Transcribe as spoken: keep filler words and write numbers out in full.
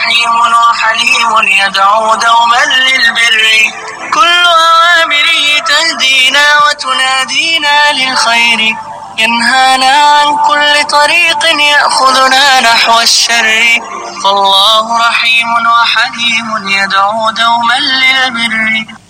رحيم وحليم يدعو دوما للبر، كل أوامره تهدينا وتنادينا للخير، ينهانا عن كل طريق يأخذنا نحو الشر، فالله رحيم وحليم يدعو دوما للبر.